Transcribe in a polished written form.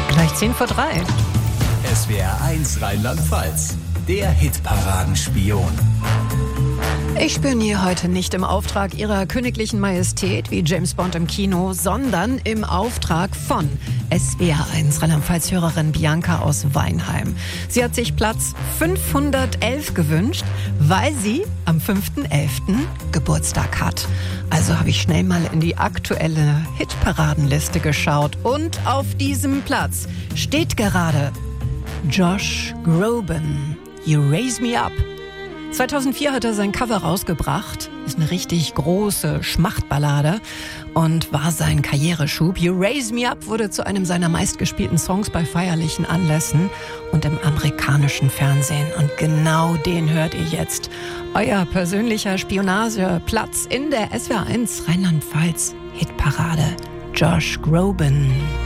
Gleich 2:50. SWR 1 Rheinland-Pfalz, der Hitparadenspion. Ich spioniere heute nicht im Auftrag Ihrer königlichen Majestät wie James Bond im Kino, sondern im Auftrag von SWR 1 Rheinland-Pfalz-Hörerin Bianca aus Weinheim. Sie hat sich Platz 511 gewünscht, weil sie am 5.11. Geburtstag hat. Also habe ich schnell mal in die aktuelle Hitparadenliste geschaut und auf diesem Platz steht gerade Josh Groban, You Raise Me Up. 2004 hat er sein Cover rausgebracht, ist eine richtig große Schmachtballade und war sein Karriereschub. You Raise Me Up wurde zu einem seiner meistgespielten Songs bei feierlichen Anlässen und im amerikanischen Fernsehen. Und genau den hört ihr jetzt. Euer persönlicher Spionageplatz in der SWR 1 Rheinland-Pfalz Hitparade. Josh Groban.